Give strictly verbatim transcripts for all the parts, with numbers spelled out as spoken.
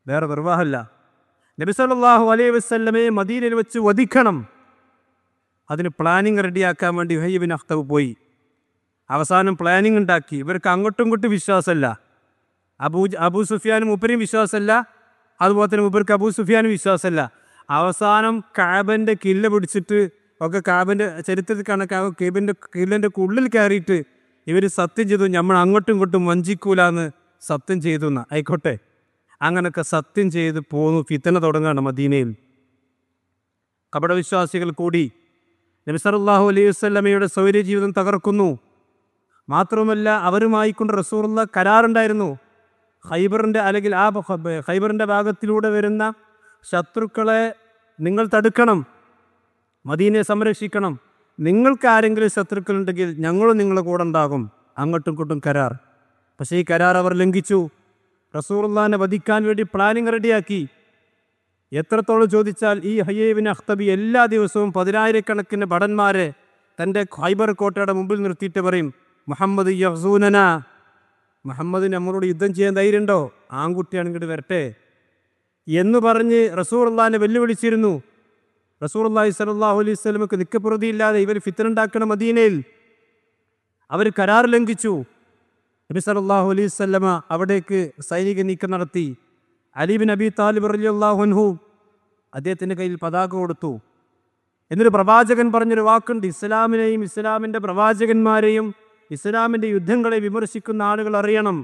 വേറെ നിർവാഹമില്ല. നബി സല്ലല്ലാഹു അലൈഹി വസല്ലമയെ മദീനയിൽ വെച്ച് വധിക്കണം. അതിന് പ്ലാനിങ് റെഡിയാക്കാൻ വേണ്ടി ഉഹയ്യ് ബിൻ അഖ്തബ് പോയി. അവസാനം പ്ലാനിങ് ഉണ്ടാക്കി. ഇവർക്ക് അങ്ങോട്ടും ഇങ്ങോട്ടും വിശ്വാസമല്ല. അബൂ അബൂ സുഫിയാനും മൂപ്പരും വിശ്വാസമല്ല, അതുപോലെ തന്നെ മൂപ്പർക്ക് അബൂ സുഫിയാനും വിശ്വാസമല്ല. അവസാനം കഅബൻ്റെ കില്ല പിടിച്ചിട്ട് ഒക്കെ കഅബൻ്റെ ചരിത്രത്തിൽ കണക്കാകും. കഅബൻ്റെ കില്ലൻ്റെ ഉള്ളിൽ കയറിയിട്ട് ഇവർ സത്യം ചെയ്തു, നമ്മൾ അങ്ങോട്ടും ഇങ്ങോട്ടും വഞ്ചിക്കൂലെന്ന് സത്യം ചെയ്തു എന്ന്. ആയിക്കോട്ടെ, അങ്ങനെയൊക്കെ സത്യം ചെയ്ത് പോന്നു. ഫിത്തന തുടങ്ങുകയാണ് മദീനയിൽ. കപടവിശ്വാസികൾ കൂടി നബി സല്ലല്ലാഹു അലൈഹി വസല്ലമയുടെ സൗര്യ ജീവിതം തകർക്കുന്നു. മാത്രവുമല്ല, അവരുമായിക്കൊണ്ട് റസൂലുള്ളാഹി കരാറുണ്ടായിരുന്നു. ഖൈബറിൻ്റെ അല്ലെങ്കിൽ ആ ഖൈബറിൻ്റെ ഭാഗത്തിലൂടെ വരുന്ന ശത്രുക്കളെ നിങ്ങൾ തടുക്കണം, മദീനയെ സംരക്ഷിക്കണം. നിങ്ങൾക്ക് ആരെങ്കിലും ശത്രുക്കളുണ്ടെങ്കിൽ ഞങ്ങളും നിങ്ങളുടെ കൂടെ ഉണ്ടാകും. അങ്ങോട്ടും ഇങ്ങോട്ടും കരാർ. പക്ഷേ ഈ കരാർ അവർ ലംഘിച്ചു. റസൂലുള്ളാഹിനെ വധിക്കാൻ വേണ്ടി പ്ലാനിങ് റെഡിയാക്കി. എത്രത്തോളം ചോദിച്ചാൽ ഈ ഉഹയ്യ് ബിൻ അഖ്തബ് എല്ലാ ദിവസവും പതിനായിരക്കണക്കിന് ഭടന്മാരെ തൻ്റെ ഖൈബർ കോട്ടയുടെ മുമ്പിൽ നിർത്തിയിട്ട് പറയും, മുഹമ്മദ് യഗ്സൂനന, മുഹമ്മദിന് നമ്മളോട് യുദ്ധം ചെയ്യാൻ ധൈര്യമുണ്ടോ? ആൺകുട്ടിയാണ് ഇങ്ങോട്ട് വരട്ടെ എന്ന് പറഞ്ഞ് റസൂലുള്ളാഹിനെ വെല്ലുവിളിച്ചിരുന്നു. റസൂലുള്ളാഹി സ്വല്ലല്ലാഹു അലൈഹി വസല്ലമക്ക് നിക്കപ്പുറതിയില്ലാതെ ഇവർ ഫിത്ന ഉണ്ടാക്കണം മദീനയിൽ. അവർ കരാർ ലംഘിച്ചു. നബി സല്ലല്ലാഹു അലൈഹി വസല്ലമ അവിടേക്ക് സൈനിക നീക്കം നടത്തി. അലി ബിൻ അബി താലിബ് റളിയല്ലാഹു അൻഹു അദ്ദേഹത്തിൻ്റെ കയ്യിൽ പതാക കൊടുത്തു. എന്നൊരു പ്രവാചകൻ പറഞ്ഞൊരു വാക്കുണ്ട്, ഇസ്ലാമിനെയും ഇസ്ലാമിൻ്റെ പ്രവാചകന്മാരെയും ഇസ്ലാമിൻ്റെ യുദ്ധങ്ങളെ വിമർശിക്കുന്ന ആളുകൾ അറിയണം,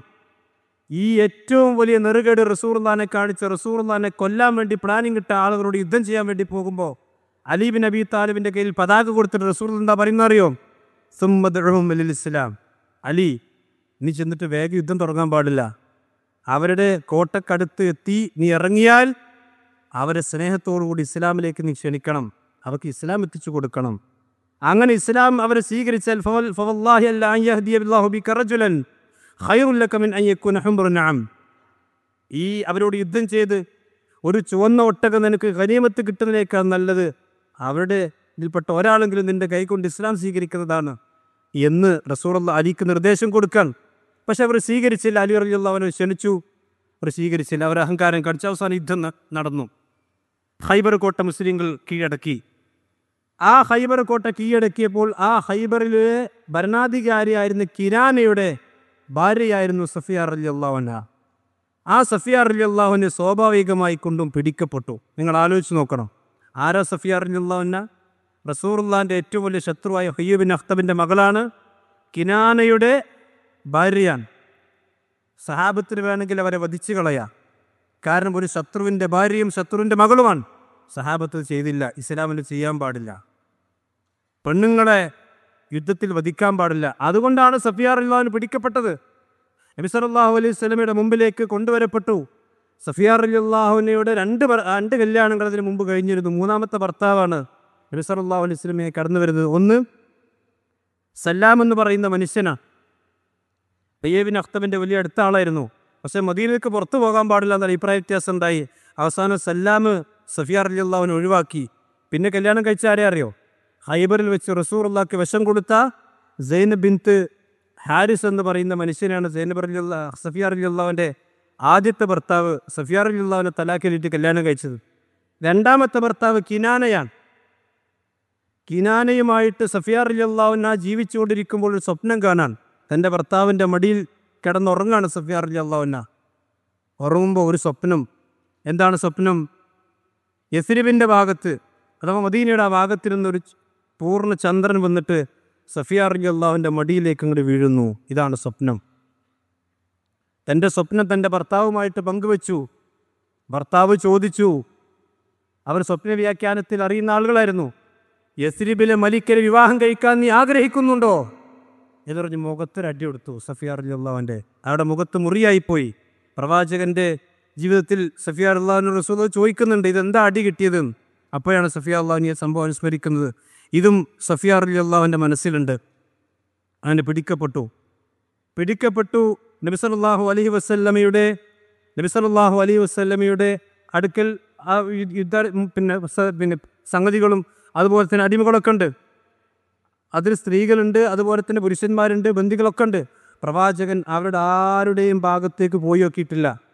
ഈ ഏറ്റവും വലിയ നെറുകേട് റസൂലുള്ളാഹിനെ കാണിച്ച റസൂലുള്ളാഹിനെ കൊല്ലാൻ വേണ്ടി പ്ലാനിങ് ഇട്ട ആളുകളോട് യുദ്ധം ചെയ്യാൻ വേണ്ടി പോകുമ്പോൾ അലി ബിൻ അബി താലിബിൻ്റെ കയ്യിൽ പതാക കൊടുത്തിട്ട് റസൂലുള്ളാഹി എന്താ പറയുന്നത് അറിയോ? സുമ്മദ്ഉഹും ഇലൽ ഇസ്ലാം. അലി, നീ ചെന്നിട്ട് വേഗം യുദ്ധം തുടങ്ങാൻ പാടില്ല. അവരുടെ കോട്ടക്കടുത്ത് എത്തി നീ ഇറങ്ങിയാൽ അവരെ സ്നേഹത്തോടുകൂടി ഇസ്ലാമിലേക്ക് നീ ക്ഷണിക്കണം, അവർക്ക് ഇസ്ലാം എത്തിച്ചു കൊടുക്കണം. അങ്ങനെ ഇസ്ലാം അവരെ സ്വീകരിച്ചാൽ ഫവല്ലാഹി അല്ലാ അൻ യഹ്ദിയ ബില്ലാഹു ബിക റജുലൻ ഖൈറുൻ ലക മിൻ അൻ യകൂന ഹുംറു നഅം. ഈ അവരോട് യുദ്ധം ചെയ്ത് ഒരു ചുവന്ന ഒട്ടകം നിനക്ക് ഗനീമത്ത് കിട്ടുന്നതിനേക്കാൾ നല്ലത് അവരുടെ ഇതിൽപ്പെട്ട ഒരാളെങ്കിലും നിന്റെ കൈകൊണ്ട് ഇസ്ലാം സ്വീകരിക്കുന്നതാണ് എന്ന് റസൂലുള്ളാഹി അലിക്ക് നിർദ്ദേശം കൊടുക്കാൻ. പക്ഷെ അവർ സ്വീകരിച്ചില്ല. അലി റളിയല്ലാഹു അൻഹു ക്ഷണിച്ചു, അവർ സ്വീകരിച്ചില്ല. അവർ അഹങ്കാരം കാണിച്ച അവസാനം യുദ്ധം നടന്നു. ഖൈബർ കോട്ട മുസ്ലിങ്ങൾ കീഴടക്കി. ആ ഖൈബർ കോട്ട കീഴടക്കിയപ്പോൾ ആ ഖൈബറിലെ ഭരണാധികാരിയായിരുന്ന കിനാനയുടെ ഭാര്യയായിരുന്നു സഫിയ റളിയല്ലാഹു അൻഹ. ആ സഫിയ റളിയല്ലാഹു അൻഹ സ്വാഭാവികമായി കൊണ്ടും പിടിക്കപ്പെട്ടു. നിങ്ങൾ ആലോചിച്ച് നോക്കണം, ആരാ സഫിയ റളിയല്ലാഹു അൻഹ? റസൂലുള്ളാഹിൻ്റെ ഏറ്റവും വലിയ ശത്രുവായ ഉഹയ്യ് ബിൻ അഖ്തബിൻ്റെ മകളാണ്, കിനാനയുടെ ഭാര്യയാണ്. സഹാബത്തിന് വേണമെങ്കിൽ അവരെ വധിച്ചു കളയാം, കാരണം ഒരു ശത്രുവിൻ്റെ ഭാര്യയും ശത്രുവിൻ്റെ മകളുമാണ്. സഹാബത്ത് ചെയ്തില്ല. ഇസ്ലാമിൽ ചെയ്യാൻ പാടില്ല, പെണ്ണുങ്ങളെ യുദ്ധത്തിൽ വധിക്കാൻ പാടില്ല. അതുകൊണ്ടാണ് സഫിയ റളിയല്ലാഹു അൻഹ പിടിക്കപ്പെട്ടത്. നബി സല്ലല്ലാഹു അലൈഹി വസല്ലമയുടെ മുമ്പിലേക്ക് കൊണ്ടുവരപ്പെട്ടു. സഫിയ റളിയല്ലാഹു അൻഹയുടെ രണ്ട് രണ്ട് കല്യാണങ്ങൾ അതിന് മുമ്പ് കഴിഞ്ഞിരുന്നു. മൂന്നാമത്തെ ഭർത്താവാണ് നബി സല്ലല്ലാഹു അലൈഹി വസല്ലമയെ കടന്നു വരുന്നത്. ഒന്ന് സല്ലാം എന്ന് പറയുന്ന മനുഷ്യനാണ്. ഉഹയ്യ് ബിൻ അഖ്തബിൻ്റെ വലിയ അടുത്ത ആളായിരുന്നു. പക്ഷേ മദീനയ്ക്ക് പുറത്തു പോകാൻ പാടില്ല എന്ന അഭിപ്രായ വ്യത്യാസം ഉണ്ടായി. അവസാനം സല്ലാം സഫിയ റളിയല്ലാഹു അൻഹ ഒഴിവാക്കി. പിന്നെ കല്യാണം കഴിച്ച ആരെ അറിയോ? ഖൈബറിൽ വെച്ച് റസൂലുള്ളാഹിക്ക് വശം കൊടുത്ത സൈനബ് ബിൻത്ത് ഹാരിസ് എന്ന് പറയുന്ന മനുഷ്യനാണ് സൈനബ് റളിയല്ലാഹു സഫിയ റളിയല്ലാഹുവിൻ്റെ ആദ്യത്തെ ഭർത്താവ്. സഫിയ റളിയല്ലാഹുവിനെ തലാഖിലിട്ട് കല്യാണം കഴിച്ചത്. രണ്ടാമത്തെ ഭർത്താവ് കിനാനയാണ്. കിനാനയുമായിട്ട് സഫിയ റളിയല്ലാഹു അൻഹ ജീവിച്ചുകൊണ്ടിരിക്കുമ്പോൾ ഒരു സ്വപ്നം കാണാൻ. തൻ്റെ ഭർത്താവിൻ്റെ മടിയിൽ കിടന്നുറങ്ങാണ് സഫിയ റളിയല്ലാഹു അൻഹ. ഉറങ്ങുമ്പോൾ ഒരു സ്വപ്നം. എന്താണ് സ്വപ്നം? യസ്രിബിൻ്റെ ഭാഗത്ത് അഥവാ മദീനയുടെ ആ ഭാഗത്ത് നിന്നൊരു പൂർണ്ണ ചന്ദ്രൻ വന്നിട്ട് സഫിയ റളിയല്ലാഹുവിൻ്റെ മടിയിലേക്ക് അങ്ങോട്ട് വീഴുന്നു. ഇതാണ് സ്വപ്നം. തൻ്റെ സ്വപ്നം തൻ്റെ ഭർത്താവുമായിട്ട് പങ്കുവച്ചു. ഭർത്താവ് ചോദിച്ചു, അവർ സ്വപ്ന വ്യാഖ്യാനത്തിൽ അറിയുന്ന ആളുകളായിരുന്നു, യസ്രിബിലെ മലിക്കരെ വിവാഹം കഴിക്കാൻ നീ ആഗ്രഹിക്കുന്നുണ്ടോ എന്ന് പറഞ്ഞ് മുഖത്തൊരടി കൊടുത്തു സഫിയ റളിയല്ലാഹുവിൻ്റെ. അവിടെ മുഖത്ത് മുറിയായിപ്പോയി. പ്രവാചകൻ്റെ ജീവിതത്തിൽ സഫിയ റളിയല്ലാഹു റസൂൽ ചോദിക്കുന്നുണ്ട്, ഇതെന്താ അടി കിട്ടിയതെന്ന്. അപ്പോഴാണ് സഫിയ റളിയല്ലാഹു സംഭവം അനുസ്മരിക്കുന്നത്. ഇതും സഫിയ റളിയല്ലാഹുവിൻ്റെ മനസ്സിലുണ്ട്. അങ്ങനെ പിടിക്കപ്പെട്ടു പിടിക്കപ്പെട്ടു നബി സല്ലല്ലാഹു അലൈഹി വസല്ലമയുടെ നബി സല്ലല്ലാഹു അലൈഹി വസല്ലമയുടെ അടുക്കൽ ആ യുദ്ധ പിന്നെ പിന്നെ സംഗതികളും അതുപോലെ തന്നെ അടിമകളൊക്കെ ഉണ്ട്. അതിൽ സ്ത്രീകളുണ്ട്, അതുപോലെ തന്നെ പുരുഷന്മാരുണ്ട്, ബന്ദികളൊക്കെ ഉണ്ട്. പ്രവാചകൻ അവരുടെ ആരുടെയും ഭാഗത്തേക്ക് പോയി നോക്കിയിട്ടില്ല.